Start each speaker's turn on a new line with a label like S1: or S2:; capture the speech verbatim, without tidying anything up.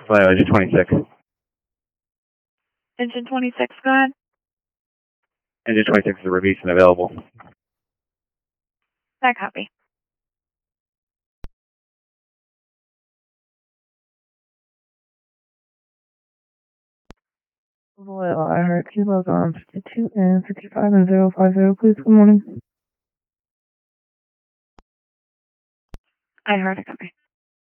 S1: Flight engine twenty-six.
S2: Engine twenty-six, go ahead.
S1: Engine twenty-six is released and available.
S2: That copy.
S3: Well, I heard kilos on fifty-two and fifty-five and zero five zero, please. Good morning.
S2: I heard a copy.